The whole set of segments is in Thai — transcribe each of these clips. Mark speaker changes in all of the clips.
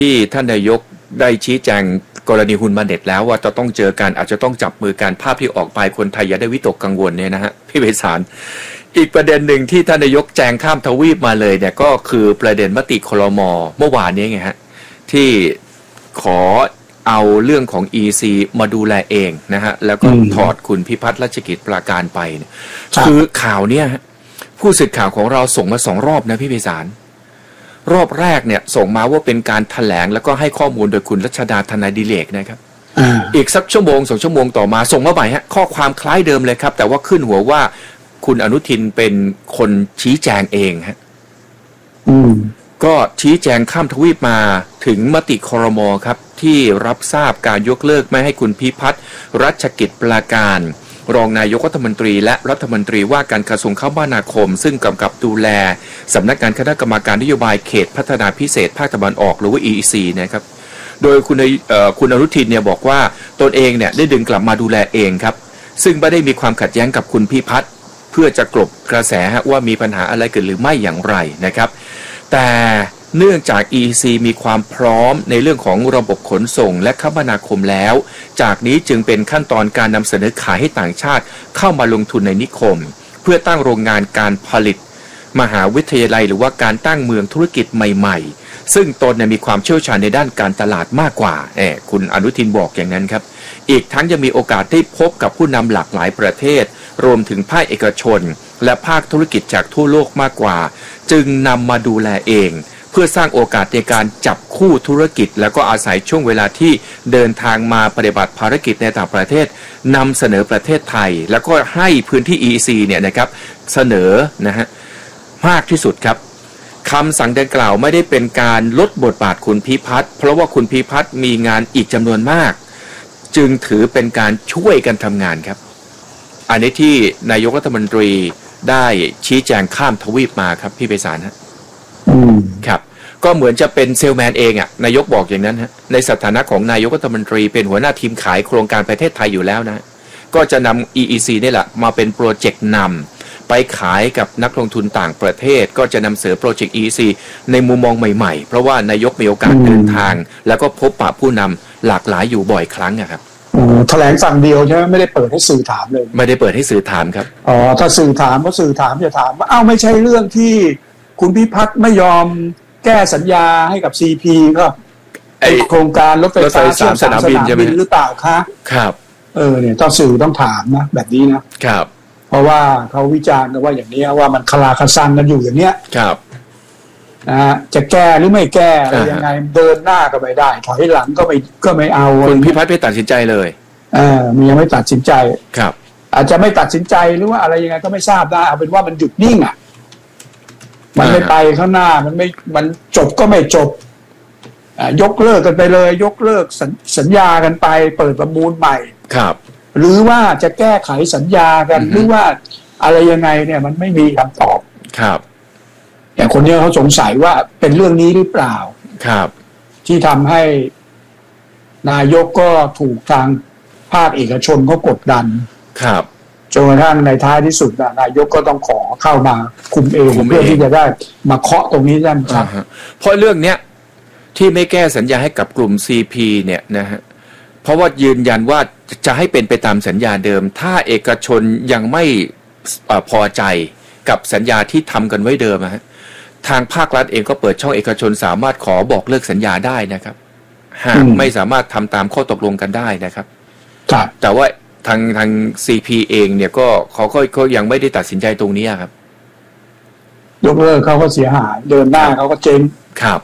Speaker 1: ที่ท่านนายกได้ชี้แจงกรณีฮุนมาเน็ตแล้วว่าจะต้องเจอกันอาจจะต้องจับมือกันภาพที่ออกไปคนไทยอย่าได้วิตกกังวลเนี่ยนะฮะพี่ไพศาลอีกประเด็นหนึ่งที่ท่านนายกแจงข้ามทวีปมาเลยเนี่ยก็คือประเด็นมติครม.เมื่อวานนี้ไงฮะที่ขอเอาเรื่องของ EC มาดูแลเองนะฮะแล้วก็ถอดคุณพิพัฒน์รัชกิจปราการไปคือข่าวเนี่ยผู้สื่อข่าวของเราส่งมา2 รอบนะพี่ไพศาลรอบแรกเนี่ยส่งมาว่าเป็นการแถลงแล้วก็ให้ข้อมูลโดยคุณรัชดาธนาดิเลกนะครับอีกสักชั่วโมง2 ชั่วโมงต่อมาส่งมาใหม่ฮะข้อความคล้ายเดิมเลยครับแต่ว่าขึ้นหัวว่าคุณอนุทินเป็นคนชี้แจงเองฮะก็ชี้แจงข้ามทวีปมาถึงมติครม.ครับที่รับทราบการยกเลิกไม่ให้คุณพิพัฒน์รัชกิจปราการรองนายกรัฐมนตรีและรัฐมนตรีว่าการกระทรวงคมนาคมซึ่งกำกับดูแลสำนักงานคณะกรรมการนโยบายเขตพัฒนาพิเศษภาคตะวันออกหรือว่า EEC นะครับโดยคุณอนุทินเนี่ยบอกว่าตนเองเนี่ยได้ดึงกลับมาดูแลเองครับซึ่งไม่ได้มีความขัดแย้งกับคุณพิพัฒน์เพื่อจะกลบกระแสว่ามีปัญหาอะไรเกิดหรือไม่อย่างไรนะครับแต่เนื่องจาก EEC มีความพร้อมในเรื่องของระบบขนส่งและคมนาคมแล้วจากนี้จึงเป็นขั้นตอนการนำเสนอขายให้ต่างชาติเข้ามาลงทุนในนิคมเพื่อตั้งโรงงานการผลิตมหาวิทยาลัยหรือว่าการตั้งเมืองธุรกิจใหม่ๆซึ่งตนมีความเชี่ยวชาญในด้านการตลาดมากกว่าคุณอนุทินบอกอย่างนั้นครับอีกทั้งยังมีโอกาสได้พบกับผู้นำหลากหลายประเทศรวมถึงภาคเอกชนและภาคธุรกิจจากทั่วโลกมากกว่าจึงนำมาดูแลเองเพื่อสร้างโอกาสในการจับคู่ธุรกิจแล้วก็อาศัยช่วงเวลาที่เดินทางมาปฏิบัติภารกิจในต่างประเทศนำเสนอประเทศไทยแล้วก็ให้พื้นที่ EEC เนี่ยนะครับเสนอนะฮะมากที่สุดครับคำสั่งดังกล่าวไม่ได้เป็นการลดบทบาทคุณพิพัฒน์เพราะว่าคุณพิพัฒน์มีงานอีกจำนวนมากจึงถือเป็นการช่วยกันทำงานครับอันนี้ที่นายกรัฐมนตรีได้ชี้แจงข้ามทวีปมาครับพี่ไพศาลฮะครับก็เหมือนจะเป็นเซลแมนเองอ่ะนายกบอกอย่างนั้นฮะในสถานะของนายกรัฐมนตรีเป็นหัวหน้าทีมขายโครงการประเทศไทยอยู่แล้วนะก็จะนำ EEC นี่แหละมาเป็นโปรเจกต์นำไปขายกับนักลงทุนต่างประเทศก็จะนำเสนอโปรเจกต์ EEC ในมุมมองใหม่ๆเพราะว่านายกมีโอกาสเดินทางแล้วก็พบปะผู้นำหลากหลายอยู่บ่อยครั้งอะครับ
Speaker 2: แถลงฝั่งเดียวใช่ไหมไม่ได้เปิดให้สื่อถามเลย
Speaker 1: ไม่ได้เปิดให้สื่อถามครับ
Speaker 2: ถ้าสื่อถามก็สื่อถามจะถามว่าไม่ใช่เรื่องที่คุณพิพัฒน์ไม่ยอมแก้สัญญาให้กับ CP ก็โครงการรถไฟฟ้า3 สนามบินหรือเปล่าคะ
Speaker 1: ครับ
Speaker 2: เนี่ยต้องสื่อต้องถามนะแบบนี้นะครับเพราะว่าเขาวิจารณ์กันว่าอย่างนี้ว่ามันคลาคซังกันอยู่อย่างเนี้ย
Speaker 1: ครับ
Speaker 2: จะแก้หรือไม่แก้อะไรยังไงเดินหน้าก็ไม่ได้ถอยหลังก็ไม่เอา
Speaker 1: คุณพิพัฒน์ไม่ตัดสินใจเลย
Speaker 2: มันยังไม่ตัดสินใจ
Speaker 1: ครับ
Speaker 2: อาจจะไม่ตัดสินใจหรือว่าอะไรยังไงก็ไม่ทราบได้เอาเป็นว่ามันหยุดนิ่งมันไม่ไปข้างหน้ามันจบก็ไม่จบยกเลิกกันไปเลยยกเลิกสัญญากันไปเปิดประมูลใหม่
Speaker 1: ครับ
Speaker 2: หรือว่าจะแก้ไขสัญญากันหรือว่าอะไรยังไงเนี่ยมันไม่มีคำตอบ
Speaker 1: ครับ
Speaker 2: แต่คนนี้เขาสงสัยว่าเป็นเรื่องนี้หรือเปล่า
Speaker 1: ครับ
Speaker 2: ที่ทำให้นายกก็ถูกทางภาคเอกชนเขากดดัน
Speaker 1: ครับ
Speaker 2: จนกระทั่งในท้ายที่สุดนายกก็ต้องขอเข้ามาคุมเองเพื่อที่จะได้มาเคาะตรงนี้ได้ครับ
Speaker 1: เพราะเรื่องเนี้ยที่ไม่แก้สัญญาให้กับกลุ่ม CP เนี่ยนะฮะเพราะว่ายืนยันว่าจะให้เป็นไปตามสัญญาเดิมถ้าเอกชนยังไม่พอใจกับสัญญาที่ทำกันไว้เดิมฮะทางภาครัฐเองก็เปิดช่องเอกชนสามารถขอบอกเลิกสัญญาได้นะครับหากไม่สามารถทำตามข้อตกลงกันได้นะครับแต่ว่าทาง CP เองเนี่ยก็เขาก็ยังไม่ได้ตัดสินใจตรงนี้ครับ
Speaker 2: ยกเลิกเขาก็เสียหายเดินหน้าเขาก็เจ๊ง
Speaker 1: ครับ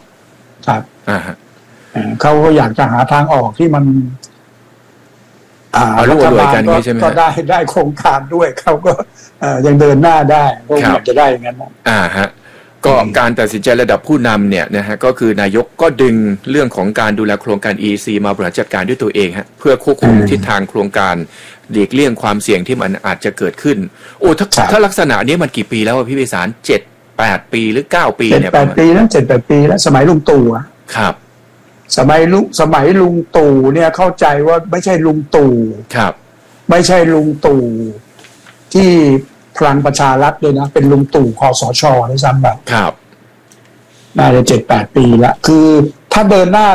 Speaker 2: เขาก็อยากจะหาทางออกที่มัน
Speaker 1: รัฐบาล
Speaker 2: ก็ได้โครงการด้วยเขาก็ยังเดินหน้าได้ก็อยากจะได้อย่างนั้น
Speaker 1: ฮะก็การตัดสินใจระดับผู้นำเนี่ยนะฮะก็คือนายกก็ดึงเรื่องของการดูแลโครงการ EEC มาบริหารจัดการด้วยตัวเองฮะเพื่อควบคุมทิศทางโครงการหลีกเลี่ยงความเสี่ยงที่มันอาจจะเกิดขึ้นถ้าลักษณะนี้มันกี่ปีแล้วพี่ไพศาล7-8 ปีหรือ9 ปีเนี่ย
Speaker 2: 7-8 ปีแล้ว7-8 ปีแล้วสมัยลุงตู่
Speaker 1: ครับ
Speaker 2: สมัยลุงตู่เนี่ยเข้าใจว่าไม่ใช่ลุงตู่
Speaker 1: ครับ
Speaker 2: ไม่ใช่ลุงตู่ที่พลังประชารัฐเลยนะเป็นลุงตู่คสชด้วยซ้ำแบบ
Speaker 1: ครับ
Speaker 2: น่าจะ7-8 ปีละคือถ้าเดินหน้า